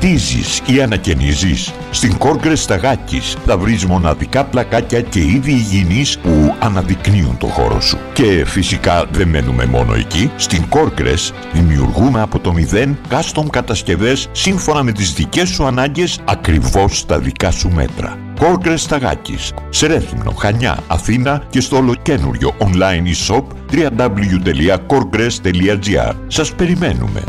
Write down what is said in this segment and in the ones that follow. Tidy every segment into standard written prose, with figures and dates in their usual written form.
Χτίζεις ή ανακαινίζεις? Στην Corgress Σταγάκης θα βρεις μοναδικά πλακάκια και είδη υγιεινής που αναδεικνύουν το χώρο σου. Και φυσικά δεν μένουμε μόνο εκεί. Στην Corgress δημιουργούμε από το μηδέν custom κατασκευές σύμφωνα με τις δικές σου ανάγκες, ακριβώς στα δικά σου μέτρα. Corgress Σταγάκης, σε Ρέθυμνο, Χανιά, Αθήνα και στο ολοκένουργιο online e-shop www.corgress.gr. Σας περιμένουμε.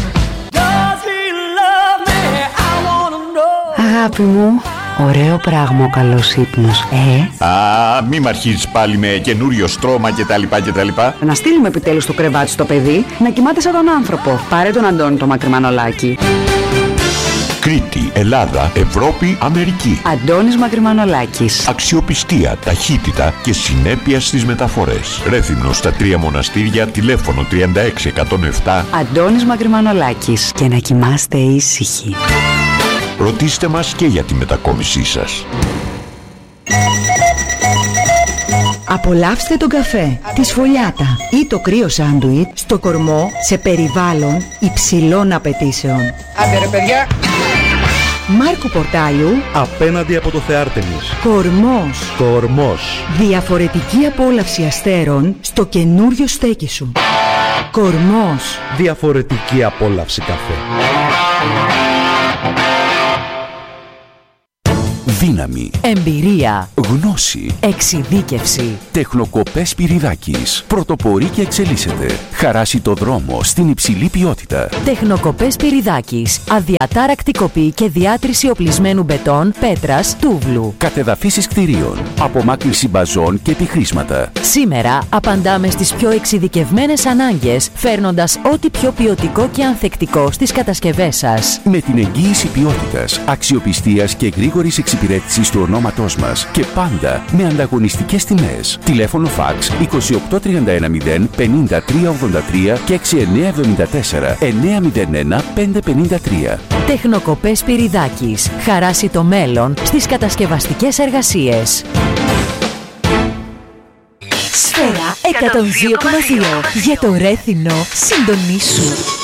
Αγάπη μου, ωραίο πράγμα ο καλός ύπνος, Μη μ' αρχίζεις πάλι με καινούριο στρώμα κτλ. Να στείλουμε επιτέλους το κρεβάτι στο παιδί να κοιμάται σαν τον άνθρωπο. Πάρε τον Αντώνη το Μακρυμανολάκη. Κρήτη, Ελλάδα, Ευρώπη, Αμερική. Αντώνης Μακρυμανολάκης. Αξιοπιστία, ταχύτητα και συνέπεια στις μεταφορές. Ρέθυμνο στα 3 μοναστήρια, τηλέφωνο 36107. Αντώνης Μακρυμανολάκης. Και να κοιμάστε ήσυχοι. Ρωτήστε μας και για τη μετακόμισή σας. Απολαύστε τον καφέ, τη σφολιάτα ή το κρύο σάντουιτ στο κορμό σε περιβάλλον υψηλών απαιτήσεων. Άντε ρε παιδιά! Μάρκου Πορτάλιου, απέναντι από το Θεάρτεμις. Κορμός. Διαφορετική απόλαυση αστέρων στο καινούριο στέκι σου. Κορμός. Διαφορετική απόλαυση καφέ. Δύναμη, Εμπειρία, γνώση, εξειδίκευση. Τεχνοκοπές Σπυριδάκης. Πρωτοπορεί και εξελίσσεται. Χαράσει το δρόμο στην υψηλή ποιότητα. Τεχνοκοπές Σπυριδάκης. Αδιατάρακτη κοπή και διάτρηση οπλισμένου μπετόν, πέτρας, τούβλου. Κατεδαφίσεις κτηρίων. Απομάκρυνση μπαζών και επιχρήσματα. Σήμερα απαντάμε στις πιο εξειδικευμένες ανάγκες, φέρνοντας ό,τι πιο ποιοτικό και ανθεκτικό στις κατασκευές σας. Με την εγγύηση ποιότητας, αξιοπιστίας και γρήγορης εξυπηρέτησης του ονόματός μας και πάντα με ανταγωνιστικές τιμές. Τηλέφωνο φαξ 28310 5383 και 6974 901 553. Τεχνοκοπές Σπυριδάκης. Χαράσει το μέλλον στις κατασκευαστικές εργασίες. Σφαίρα 102,2. Για το Ρέθυμνο συντονίσου.